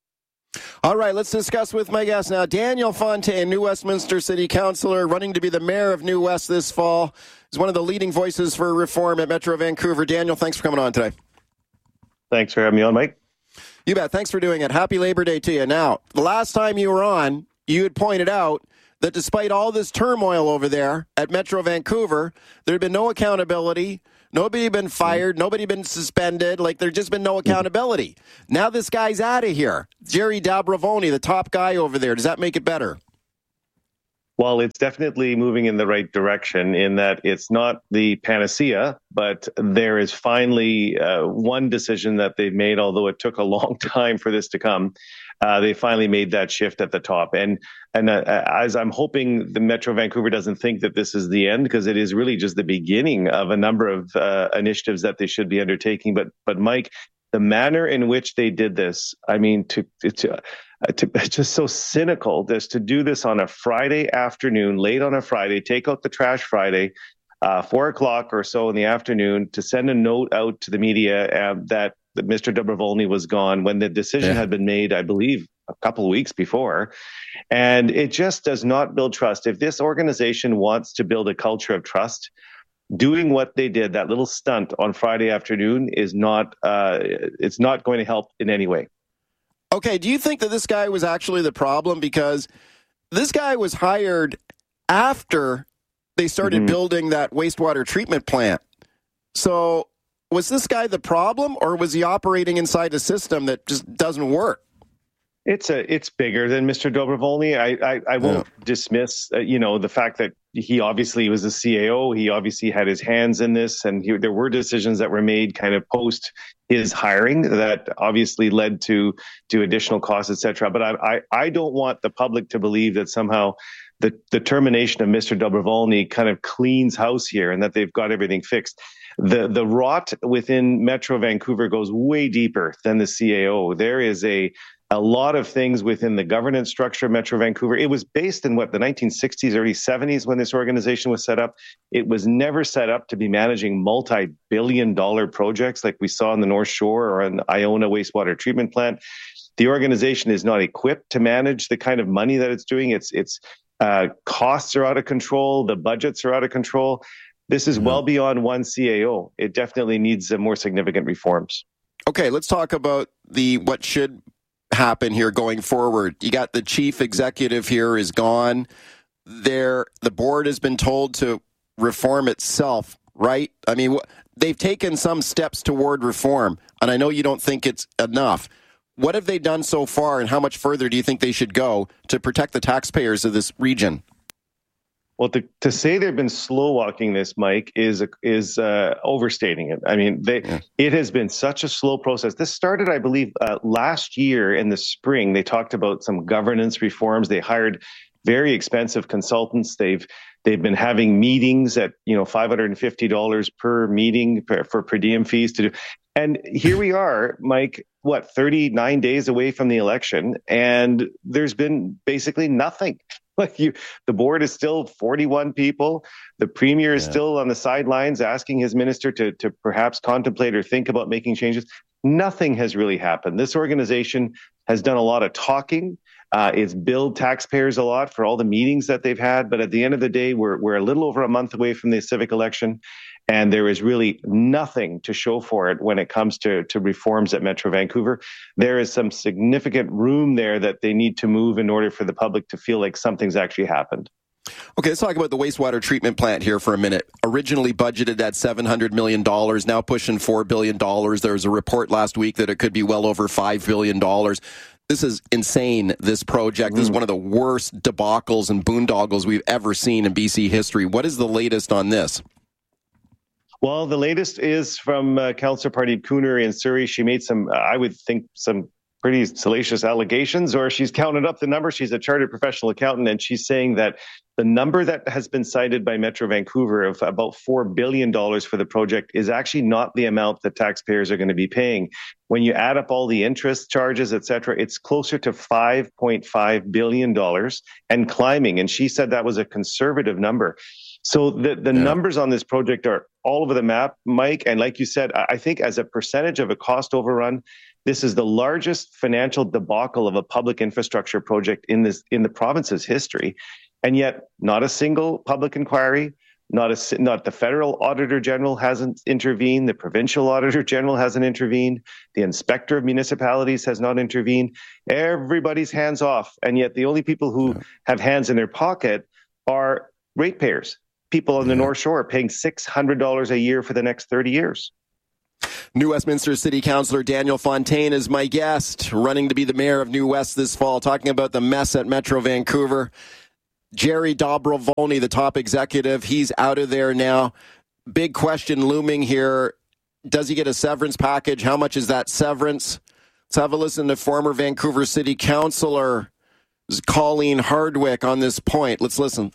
All right, let's discuss with my guest now. Daniel Fontaine, New Westminster City Councillor, running to be the mayor of New West this fall. He's one of the leading voices for reform at Metro Vancouver. Daniel, thanks for coming on today. Thanks for having me on, Mike. You bet. Thanks for doing it. Happy Labor Day to you. Now, the last time you were on, you had pointed out that despite all this turmoil over there at Metro Vancouver, there had been no accountability. Nobody had been fired. Nobody had been suspended. There'd just been no accountability. Now this guy's out of here. Jerry Dobrovolny, the top guy over there. Does that make it better? Well, it's definitely moving in the right direction in that it's not the panacea, but there is finally one decision that they've made, although it took a long time for this to come. They finally made that shift at the top. And as I'm hoping the Metro Vancouver doesn't think that this is the end, because it is really just the beginning of a number of initiatives that they should be undertaking. But Mike, the manner in which they did this, I mean, it's just so cynical, just to do this on a Friday afternoon, late on a Friday, take out the trash Friday, 4 o'clock or so in the afternoon, to send a note out to the media that Mr. Dobrovolny was gone when the decision had been made, I believe, a couple of weeks before. And it just does not build trust. If this organization wants to build a culture of trust, doing what they did, that little stunt on Friday afternoon, is not, it's not going to help in any way. Okay, do you think that this guy was actually the problem? Because this guy was hired after they started building that wastewater treatment plant. So was this guy the problem, or was he operating inside a system that just doesn't work? It's bigger than Mr. Dobrovolny. I won't dismiss, the fact that he obviously was a CAO. He obviously had his hands in this, and there were decisions that were made kind of post his hiring that obviously led to additional costs, et cetera. But I don't want the public to believe that somehow the termination of Mr. Dobrovolny kind of cleans house here and that they've got everything fixed. The rot within Metro Vancouver goes way deeper than the CAO. There is a lot of things within the governance structure of Metro Vancouver. It was based in the 1960s, early 70s when this organization was set up. It was never set up to be managing multi-billion-dollar projects like we saw in the North Shore or in Iona wastewater treatment plant. The organization is not equipped to manage the kind of money that it's doing. Its costs are out of control. The budgets are out of control. This is well beyond one CAO. It definitely needs more significant reforms. Okay, let's talk about what should happen here going forward. You got the chief executive here is gone. The board has been told to reform itself, right? I mean, they've taken some steps toward reform, and I know you don't think it's enough. What have they done so far, and how much further do you think they should go to protect the taxpayers of this region? Well, to say they've been slow walking this, Mike, is overstating it. I mean, it has been such a slow process. This started, I believe, last year in the spring. They talked about some governance reforms. They hired very expensive consultants. They've been having meetings at $550 per meeting for per diem fees to do. And here we are, Mike, 39 days away from the election, and there's been basically nothing. The board is still 41 people. The premier is still on the sidelines asking his minister to perhaps contemplate or think about making changes. Nothing has really happened. This organization has done a lot of talking. It's billed taxpayers a lot for all the meetings that they've had. But at the end of the day, we're a little over a month away from the civic election, and there is really nothing to show for it when it comes to reforms at Metro Vancouver. There is some significant room there that they need to move in order for the public to feel like something's actually happened. Okay, let's talk about the wastewater treatment plant here for a minute. Originally budgeted at $700 million, now pushing $4 billion. There was a report last week that it could be well over $5 billion. This is insane, this project. This is one of the worst debacles and boondoggles we've ever seen in BC history. What is the latest on this? Well, the latest is from Councillor Pardeep Kuner in Surrey. She made some, I would think, some pretty salacious allegations, or she's counted up the number. She's a chartered professional accountant, and she's saying that the number that has been cited by Metro Vancouver of about $4 billion for the project is actually not the amount that taxpayers are going to be paying. When you add up all the interest charges, et cetera, it's closer to $5.5 billion and climbing. And she said that was a conservative number. So the numbers on this project are all over the map, Mike. And like you said, I think as a percentage of a cost overrun, this is the largest financial debacle of a public infrastructure project in the province's history. And yet not a single public inquiry, not the federal auditor general hasn't intervened. The provincial auditor general hasn't intervened. The inspector of municipalities has not intervened. Everybody's hands off. And yet the only people who have hands in their pocket are ratepayers. People on the North Shore are paying $600 a year for the next 30 years. New Westminster City Councillor Daniel Fontaine is my guest, running to be the mayor of New West this fall, talking about the mess at Metro Vancouver. Jerry Dobrovolny, the top executive, he's out of there now. Big question looming here. Does he get a severance package? How much is that severance? Let's have a listen to former Vancouver City Councillor Colleen Hardwick on this point. Let's listen.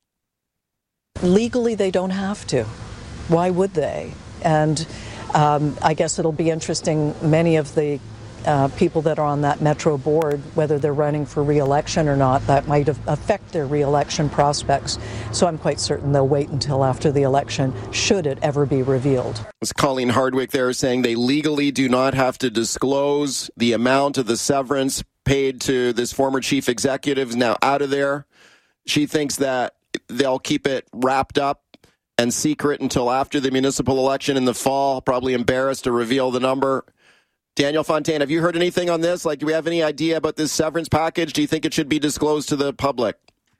Legally, they don't have to. Why would they? And I guess it'll be interesting, many of the people that are on that Metro board, whether they're running for re-election or not, that might affect their re-election prospects. So I'm quite certain they'll wait until after the election, should it ever be revealed. It's Colleen Hardwick there saying they legally do not have to disclose the amount of the severance paid to this former chief executive, is now out of there. She thinks that they'll keep it wrapped up and secret until after the municipal election in the fall, probably embarrassed to reveal the number. Daniel Fontaine, have you heard anything on this? Like, do we have any idea about this severance package? Do you think it should be disclosed to the public?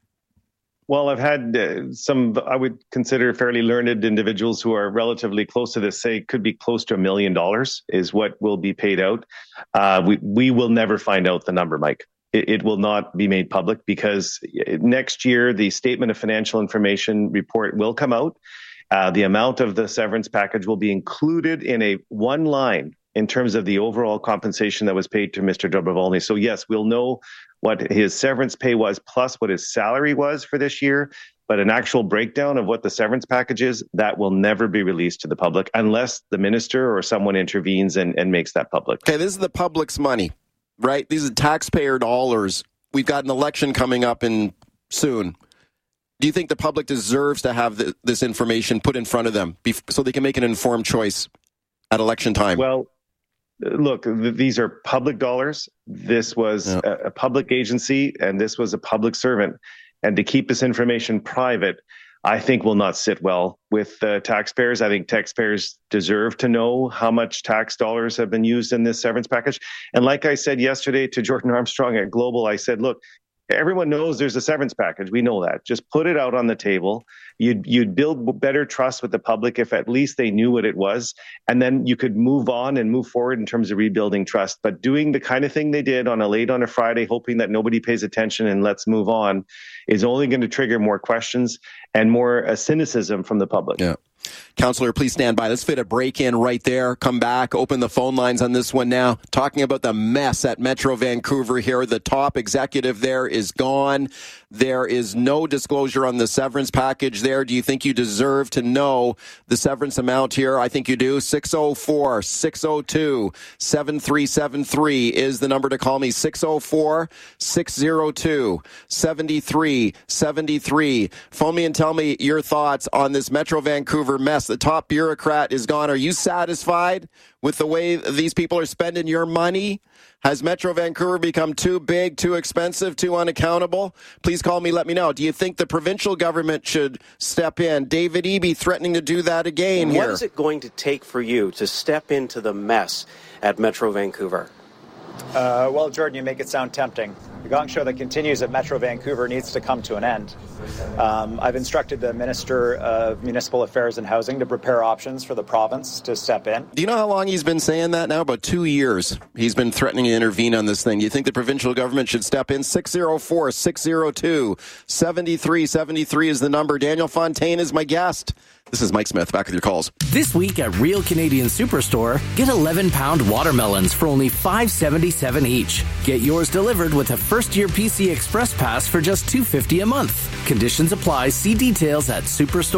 Well, I've had some, I would consider fairly learned individuals who are relatively close to this say could be close to $1 million is what will be paid out. We will never find out the number, Mike. It will not be made public because next year the Statement of Financial Information report will come out. The amount of the severance package will be included in a one line in terms of the overall compensation that was paid to Mr. Dobrovolny. So yes, we'll know what his severance pay was plus what his salary was for this year, but an actual breakdown of what the severance package is, that will never be released to the public unless the minister or someone intervenes and makes that public. Okay, this is the public's money, right? These are taxpayer dollars. We've got an election coming up in soon. Do you think the public deserves to have this information put in front of them so they can make an informed choice at election time? Well, look, these are public dollars. This was a public agency, and this was a public servant. And to keep this information private, I think will not sit well with taxpayers. I think taxpayers deserve to know how much tax dollars have been used in this severance package. And like I said yesterday to Jordan Armstrong at Global, I said, look, everyone knows there's a severance package. We know that. Just put it out on the table. You'd build better trust with the public if at least they knew what it was. And then you could move on and move forward in terms of rebuilding trust. But doing the kind of thing they did on a Friday, hoping that nobody pays attention and let's move on, is only going to trigger more questions and more cynicism from the public. Yeah. Councillor, please stand by. Let's fit a break in right there. Come back. Open the phone lines on this one now. Talking about the mess at Metro Vancouver here. The top executive there is gone. There is no disclosure on the severance package there. Do you think you deserve to know the severance amount here? I think you do. 604-602-7373 is the number to call me. 604-602-7373. Phone me and tell me your thoughts on this Metro Vancouver mess. The top bureaucrat is gone. Are you satisfied with the way these people are spending your money? Has Metro Vancouver become too big, too expensive, too unaccountable? Please call me, let me know. Do you think the provincial government should step in? David Eby threatening to do that again here. What is it going to take for you to step into the mess at Metro Vancouver? Well, Jordan, you make it sound tempting. The gong show that continues at Metro Vancouver needs to come to an end. I've instructed the Minister of Municipal Affairs and Housing to prepare options for the province to step in. Do you know how long he's been saying that now? About 2 years. He's been threatening to intervene on this thing. Do you think the provincial government should step in? 604-602-7373 is the number. Daniel Fontaine is my guest. This is Mike Smith, back with your calls. This week at Real Canadian Superstore, get 11-pound watermelons for only $5.77 each. Get yours delivered with a first-year PC Express Pass for just $2.50 a month. Conditions apply. See details at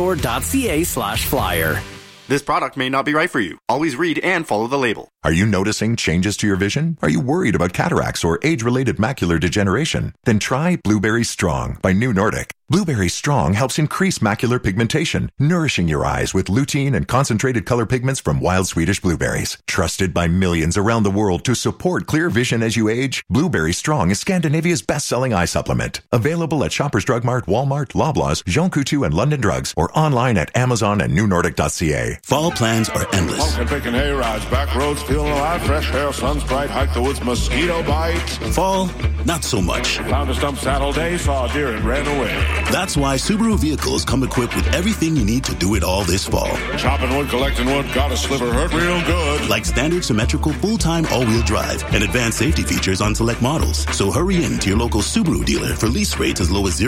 superstore.ca/flyer. This product may not be right for you. Always read and follow the label. Are you noticing changes to your vision? Are you worried about cataracts or age-related macular degeneration? Then try Blueberry Strong by New Nordic. Blueberry Strong helps increase macular pigmentation, nourishing your eyes with lutein and concentrated color pigments from wild Swedish blueberries. Trusted by millions around the world to support clear vision as you age, Blueberry Strong is Scandinavia's best-selling eye supplement. Available at Shoppers Drug Mart, Walmart, Loblaws, Jean Coutu, and London Drugs, or online at Amazon and newnordic.ca. Fall plans are endless. Pumpkin picking hay rides, back roads, feeling alive, fresh air, sun's bright, hike the woods, mosquito bites. Fall, not so much. Found a stump saddle day, saw a deer and ran away. That's why Subaru vehicles come equipped with everything you need to do it all this fall. Chopping wood, collecting wood, got a sliver, hurt real good. Like standard symmetrical full-time all-wheel drive and advanced safety features on select models. So hurry in to your local Subaru dealer for lease rates as low as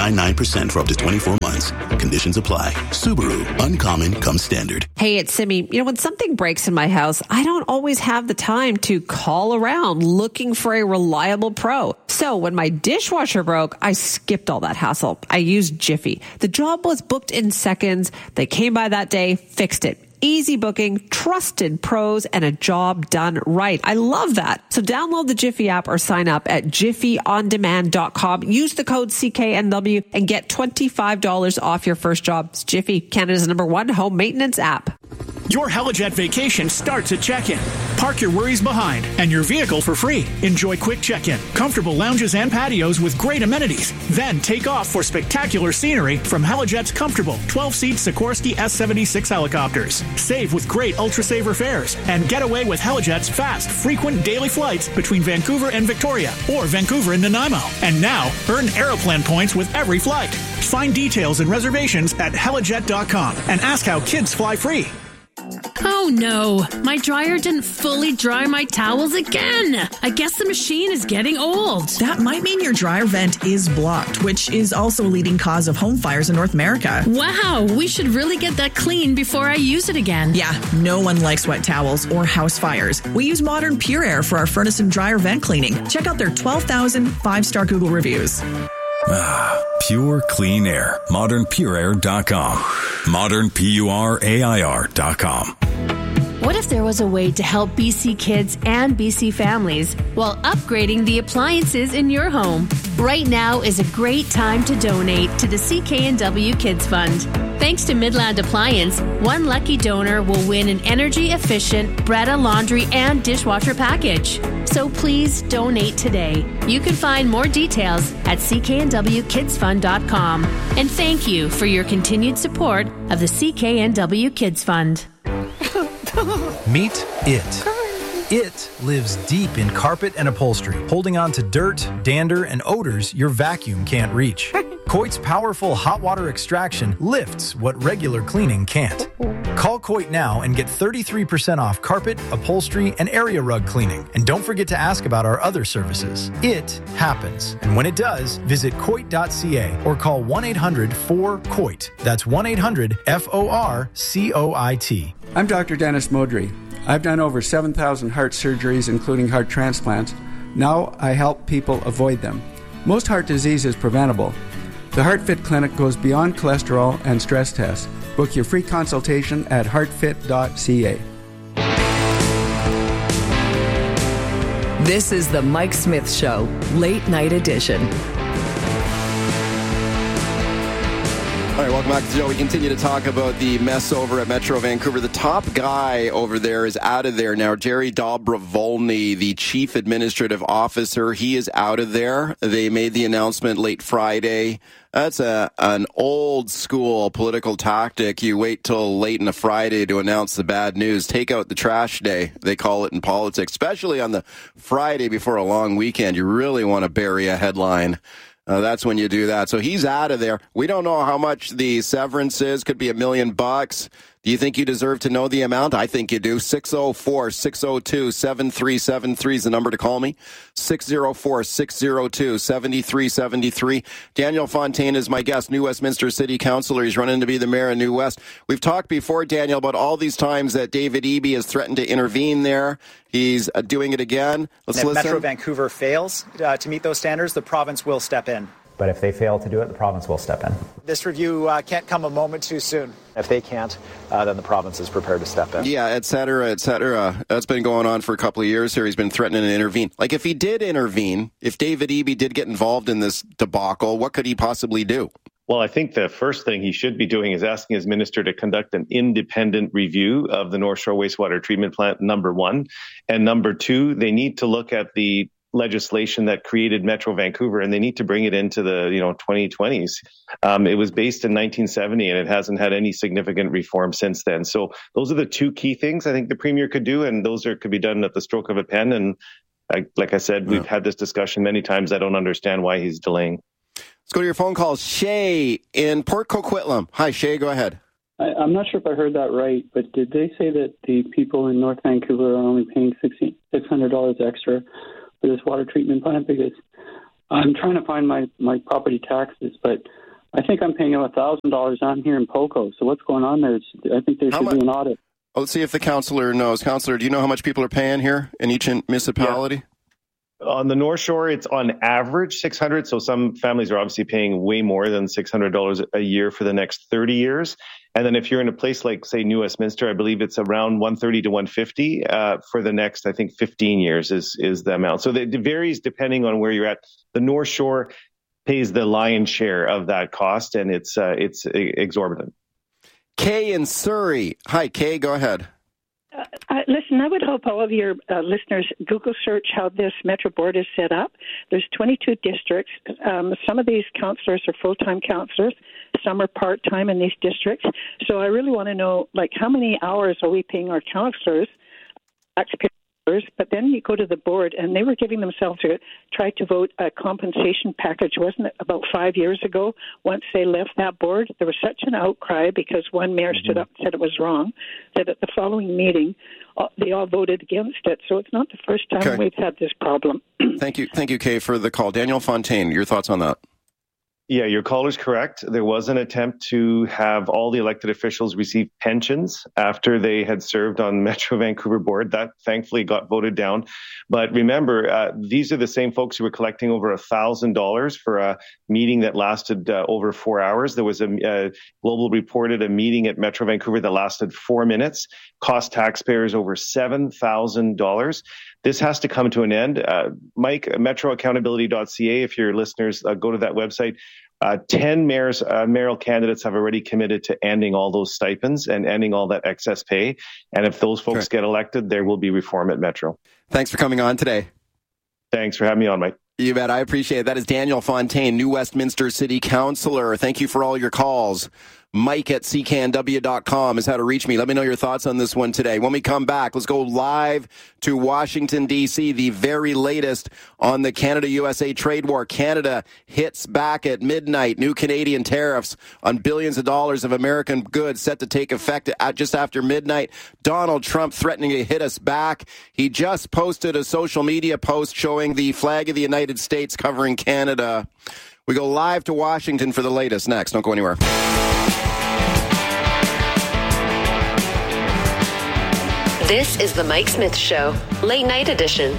0.99% for up to 24 months. Conditions apply. Subaru. Uncommon comes standard. Hey, it's Simi. When something breaks in my house, I don't always have the time to call around looking for a reliable pro. So when my dishwasher broke, I skipped all that hassle. I used Jiffy. The job was booked in seconds. They came by that day, fixed it. Easy booking, trusted pros, and a job done right. I love that. So download the Jiffy app or sign up at jiffyondemand.com. Use the code CKNW and get $25 off your first job. It's Jiffy, Canada's #1 home maintenance app. Your Helijet vacation starts at check-in. Park your worries behind and your vehicle for free. Enjoy quick check-in, comfortable lounges and patios with great amenities. Then take off for spectacular scenery from Helijet's comfortable 12-seat Sikorsky S-76 helicopters. Save with great ultra-saver fares and get away with Helijet's fast, frequent daily flights between Vancouver and Victoria or Vancouver and Nanaimo. And now, earn Aeroplan points with every flight. Find details and reservations at helijet.com and ask how kids fly free. Oh no, my dryer didn't fully dry my towels again. I guess the machine is getting old. That might mean your dryer vent is blocked, which is also a leading cause of home fires in North America. Wow, we should really get that clean before I use it again. Yeah, no one likes wet towels or house fires. We use Modern Pure Air for our furnace and dryer vent cleaning. Check out their 12,000 5-star Google reviews. Pure clean air. ModernPureAir.com. ModernPureAir.com. What if there was a way to help BC kids and BC families while upgrading the appliances in your home? Right now is a great time to donate to the CKNW Kids Fund. Thanks to Midland Appliance, one lucky donor will win an energy-efficient Bretta laundry and dishwasher package. So please donate today. You can find more details at cknwkidsfund.com. And thank you for your continued support of the CKNW Kids Fund. Meet it. It lives deep in carpet and upholstery, holding on to dirt, dander, and odors your vacuum can't reach. Coit's powerful hot water extraction lifts what regular cleaning can't. Call Coit now and get 33% off carpet, upholstery, and area rug cleaning. And don't forget to ask about our other services. It happens. And when it does, visit Coit.ca or call 1-800-4COIT. That's 1-800-FORCOIT. I'm Dr. Dennis Modry. I've done over 7,000 heart surgeries, including heart transplants. Now I help people avoid them. Most heart disease is preventable. The HeartFit Clinic goes beyond cholesterol and stress tests. Book your free consultation at heartfit.ca. This is the Mike Smith Show, Late Night Edition. All right, welcome back to the show. We continue to talk about the mess over at Metro Vancouver. The top guy over there is out of there now. Jerry Dobrovolny, the chief administrative officer, he is out of there. They made the announcement late Friday. That's an old school political tactic. You wait till late in a Friday to announce the bad news. Take out the trash day, they call it in politics, especially on the Friday before a long weekend. You really want to bury a headline. That's when you do that. So he's out of there. We don't know how much the severance is. Could be $1 million. Do you think you deserve to know the amount? I think you do. 604-602-7373 is the number to call me. 604-602-7373. Daniel Fontaine is my guest, New Westminster City Councillor. He's running to be the mayor of New West. We've talked before, Daniel, about all these times that David Eby has threatened to intervene there. He's doing it again. Let's listen. If Metro Vancouver fails to meet those standards, the province will step in. But if they fail to do it, the province will step in. This review can't come a moment too soon. If they can't, then the province is prepared to step in. Yeah, et cetera, et cetera. That's been going on for a couple of years here. He's been threatening to intervene. Like, if he did intervene, if David Eby did get involved in this debacle, what could he possibly do? Well, I think the first thing he should be doing is asking his minister to conduct an independent review of the North Shore Wastewater Treatment Plant, number one. And number two, they need to look at the legislation that created Metro Vancouver, and they need to bring it into the 2020s. It was based in 1970, and it hasn't had any significant reform since then. So those are the two key things I think the Premier could do, and those could be done at the stroke of a pen. And like I said, we've had this discussion many times. I don't understand why he's delaying. Let's go to your phone call. Shay in Port Coquitlam. Hi, Shay, go ahead. I'm not sure if I heard that right, but did they say that the people in North Vancouver are only paying $600 extra for this water treatment plant? Because I'm trying to find my property taxes, but I think I'm paying $1,000. I'm here in Poco. So what's going on there? I think there should be an audit. Oh, let's see if the councillor knows. Councillor, do you know how much people are paying here in each municipality? Yeah. On the North Shore, it's on average $600. So some families are obviously paying way more than $600 a year for the next 30 years. And then if you're in a place like, say, New Westminster, I believe it's around $130 to $150 for the next, I think, 15 years is the amount. So it varies depending on where you're at. The North Shore pays the lion's share of that cost, and it's exorbitant. Kay in Surrey. Hi, Kay, go ahead. Listen, I would hope all of your listeners Google search how this Metro Board is set up. There's 22 districts. Some of these councillors are full-time councillors. Some are part-time in these districts. So I really want to know, how many hours are we paying our councillors, taxpayers? But then you go to the board, and they were giving themselves to try to vote a compensation package, wasn't it, about 5 years ago? Once they left that board, there was such an outcry because one mayor stood up and said it was wrong, that at the following meeting, they all voted against it. So it's not the first time we've had this problem. Thank you, Kay, for the call. Daniel Fontaine, your thoughts on that? Yeah, your caller's correct. There was an attempt to have all the elected officials receive pensions after they had served on Metro Vancouver Board. That thankfully got voted down. But remember, these are the same folks who were collecting over $1,000 for a meeting that lasted over 4 hours. There was a Global reported a meeting at Metro Vancouver that lasted 4 minutes, cost taxpayers over $7,000. This has to come to an end. Mike, metroaccountability.ca, if your listeners go to that website, 10 mayoral candidates have already committed to ending all those stipends and ending all that excess pay. And if those folks get elected, there will be reform at Metro. Thanks for coming on today. Thanks for having me on, Mike. You bet. I appreciate it. That is Daniel Fontaine, New Westminster City Councillor. Thank you for all your calls. Mike at cknw.com is how to reach me. Let me know your thoughts on this one today. When we come back, let's go live to Washington, D.C., the very latest on the Canada-USA trade war. Canada hits back at midnight. New Canadian tariffs on billions of dollars of American goods set to take effect at just after midnight. Donald Trump threatening to hit us back. He just posted a social media post showing the flag of the United States covering Canada. We go live to Washington for the latest next. Don't go anywhere. This is the Mike Smith Show, late night edition.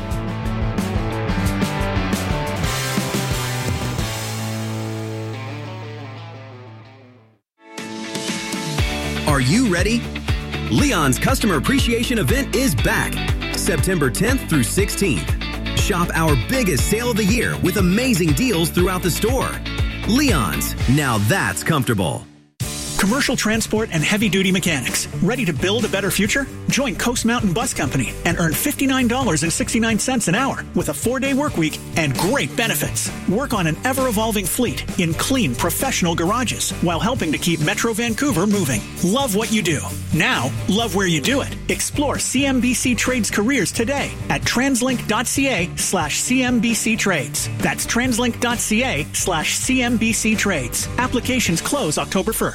Are you ready? Leon's Customer Appreciation Event is back, September 10th through 16th. Shop our biggest sale of the year with amazing deals throughout the store. Leon's, now that's comfortable. Commercial transport and heavy-duty mechanics. Ready to build a better future? Join Coast Mountain Bus Company and earn $59.69 an hour with a 4-day work week and great benefits. Work on an ever-evolving fleet in clean, professional garages while helping to keep Metro Vancouver moving. Love what you do. Now, love where you do it. Explore CMBC Trades careers today at translink.ca/CMBC Trades. That's translink.ca/CMBC Trades. Applications close October 1st.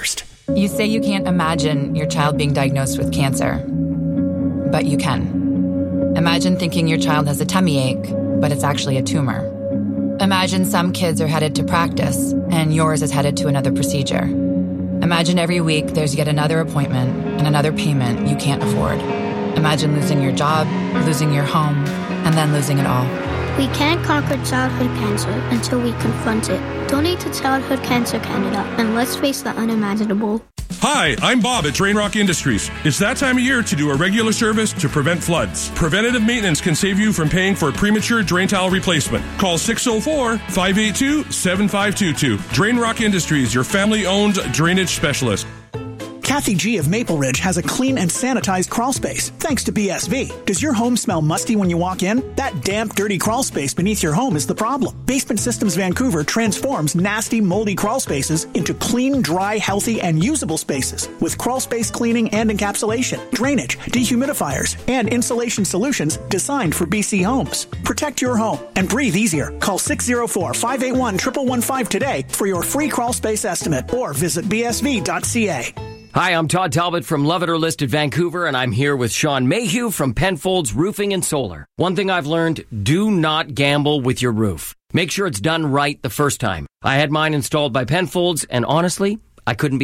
You say you can't imagine your child being diagnosed with cancer, but you can. Imagine thinking your child has a tummy ache, but it's actually a tumor. Imagine some kids are headed to practice, and yours is headed to another procedure. Imagine every week there's yet another appointment and another payment you can't afford. Imagine losing your job, losing your home, and then losing it all. We can't conquer childhood cancer until we confront it. Donate to Childhood Cancer Canada, and let's face the unimaginable. Hi, I'm Bob at Drain Rock Industries. It's that time of year to do a regular service to prevent floods. Preventative maintenance can save you from paying for premature drain tile replacement. Call 604-582-7522. Drain Rock Industries, your family-owned drainage specialist. Kathy G of Maple Ridge has a clean and sanitized crawl space, thanks to BSV. Does your home smell musty when you walk in? That damp, dirty crawl space beneath your home is the problem. Basement Systems Vancouver transforms nasty, moldy crawl spaces into clean, dry, healthy, and usable spaces with crawl space cleaning and encapsulation, drainage, dehumidifiers, and insulation solutions designed for BC homes. Protect your home and breathe easier. Call 604-581-1115 today for your free crawl space estimate or visit bsv.ca. Hi, I'm Todd Talbot from Love It or List It Vancouver, and I'm here with Sean Mayhew from Penfolds Roofing and Solar. One thing I've learned, do not gamble with your roof. Make sure it's done right the first time. I had mine installed by Penfolds, and honestly, I couldn't be